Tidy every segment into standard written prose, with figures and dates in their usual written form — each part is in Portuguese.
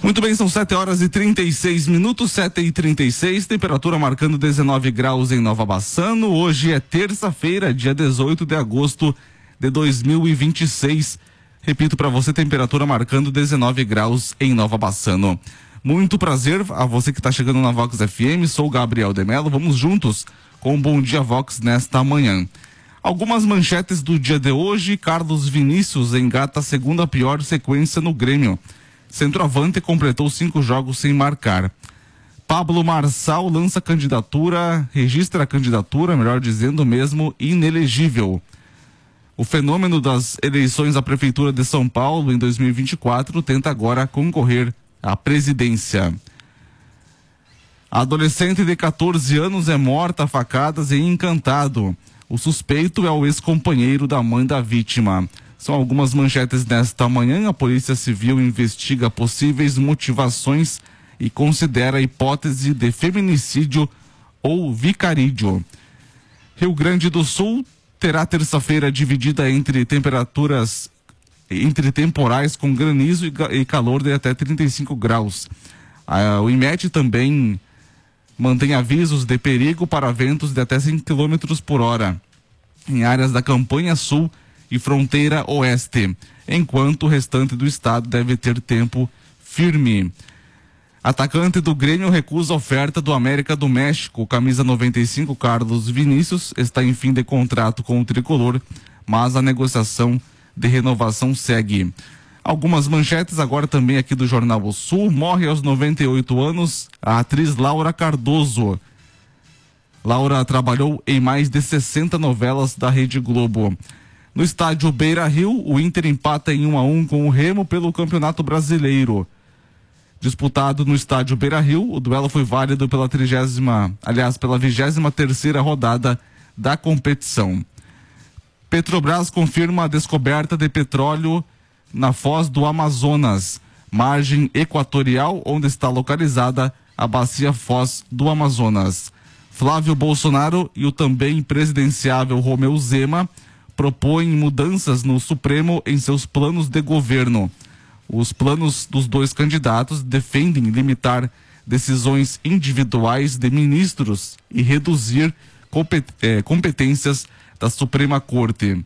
Muito bem, são 7h36, 7h36, temperatura marcando 19 graus em Nova Bassano. Hoje é terça-feira, dia 18 de agosto de 2026. Repito para você, temperatura marcando 19 graus em Nova Bassano. Muito prazer a você que está chegando na Vox FM, sou o Gabriel de Mello. Vamos juntos com o Bom Dia Vox nesta manhã. Algumas manchetes do dia de hoje: Carlos Vinícius engata a segunda pior sequência no Grêmio. Centroavante completou 5 jogos sem marcar. Pablo Marçal lança registra a candidatura, melhor dizendo mesmo, inelegível. O fenômeno das eleições à Prefeitura de São Paulo em 2024 tenta agora concorrer à presidência. A adolescente de 14 anos é morta a facadas em Encantado. O suspeito é o ex-companheiro da mãe da vítima. São algumas manchetes desta manhã. A Polícia Civil investiga possíveis motivações e considera a hipótese de feminicídio ou vicarídio. Rio Grande do Sul terá terça-feira dividida entre temporais com granizo e calor de até 35 graus. O IMET também mantém avisos de perigo para ventos de até 100 km por hora em áreas da Campanha Sul e Fronteira Oeste, enquanto o restante do estado deve ter tempo firme. Atacante do Grêmio recusa a oferta do América do México. Camisa 95, Carlos Vinícius, está em fim de contrato com o tricolor, mas a negociação de renovação segue. Algumas manchetes agora também aqui do Jornal O Sul. Morre aos 98 anos a atriz Laura Cardoso. Laura trabalhou em mais de 60 novelas da Rede Globo. No estádio Beira-Rio, o Inter empata em 1-1 com o Remo pelo Campeonato Brasileiro. Disputado no estádio Beira-Rio, o duelo foi válido pela 23ª rodada da competição. Petrobras confirma a descoberta de petróleo na foz do Amazonas, margem equatorial onde está localizada a bacia Foz do Amazonas. Flávio Bolsonaro e o também presidenciável Romeu Zema propõem mudanças no Supremo em seus planos de governo. Os planos dos dois candidatos defendem limitar decisões individuais de ministros e reduzir competências da Suprema Corte.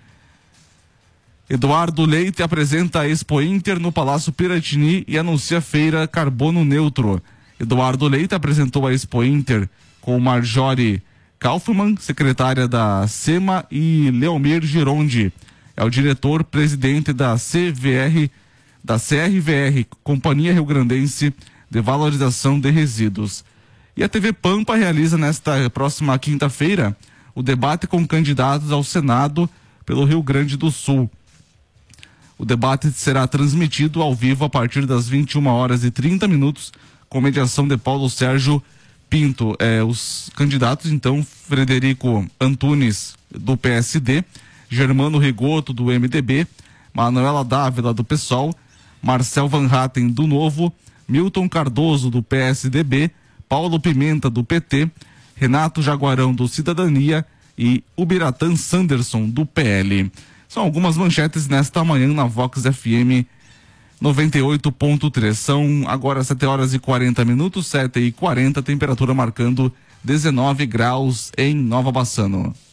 Eduardo Leite apresenta a Expo Inter no Palácio Piratini e anuncia feira carbono neutro. Eduardo Leite apresentou a Expo Inter com Marjorie Kaufmann, secretária da SEMA, e Leomir Girondi, é o diretor-presidente da CRVR, Companhia Rio Grandense de Valorização de Resíduos. E a TV Pampa realiza nesta próxima quinta-feira o debate com candidatos ao Senado pelo Rio Grande do Sul. O debate será transmitido ao vivo a partir das 21h30, com mediação de Paulo Sérgio Pinto. Os candidatos, então: Frederico Antunes, do PSD, Germano Rigoto, do MDB, Manuela Dávila, do PSOL, Marcel Van Hatten, do Novo, Milton Cardoso, do PSDB, Paulo Pimenta, do PT, Renato Jaguarão, do Cidadania, e Ubiratã Sanderson, do PL. São algumas manchetes nesta manhã na Vox FM 98.3. São agora 7h40, 7h40, temperatura marcando 19 graus em Nova Bassano.